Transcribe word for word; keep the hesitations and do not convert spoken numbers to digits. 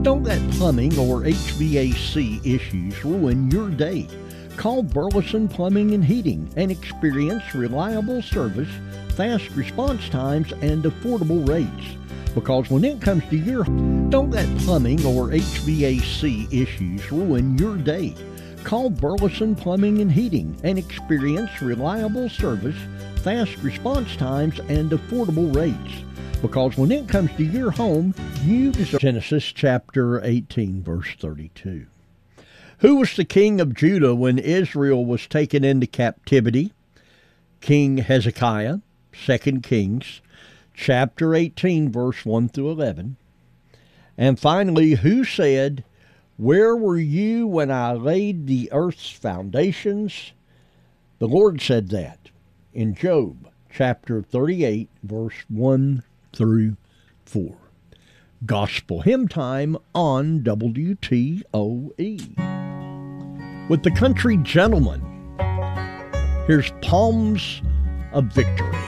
Don't let plumbing or H V A C issues ruin your day. Call Burleson Plumbing and Heating and experience reliable service, fast response times, and affordable rates. Because when it comes to your home, don't let plumbing or H V A C issues ruin your day. Call Burleson Plumbing and Heating and experience reliable service, fast response times, and affordable rates. Because when it comes to your home, you deserve. Genesis chapter eighteen, verse thirty-two. Who was the king of Judah when Israel was taken into captivity? King Hezekiah. Second Kings chapter eighteen, verse one through eleven. And finally, who said, "Where were you when I laid the earth's foundations?" The Lord said that in Job chapter thirty-eight, verse one through four. Gospel Hymn Time on W T O E. With the Country Gentleman, here's Palms of Victory.